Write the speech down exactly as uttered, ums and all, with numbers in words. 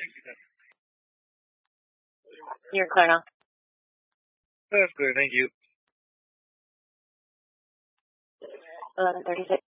You're clear now. That's clear, thank you. eleven thirty-six.